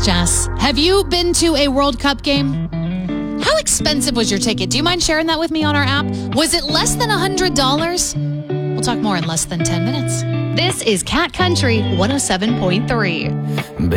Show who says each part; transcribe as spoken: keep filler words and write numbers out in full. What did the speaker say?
Speaker 1: Jess. Have you been to a World Cup game? How expensive was your ticket? Do you mind sharing that with me on our app? Was it less than one hundred dollars? We'll talk more in less than ten minutes. This is Cat Country one oh seven point three.